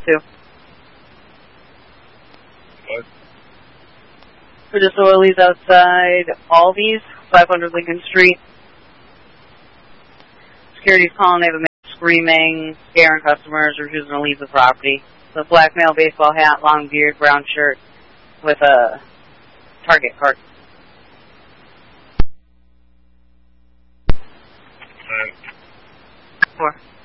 2. What? For just oilies outside Aldi's, 500 Lincoln Street. Security's calling. They have a man screaming, scaring customers, refusing to leave the property. The black male, baseball hat, long beard, brown shirt with a Target card. 4.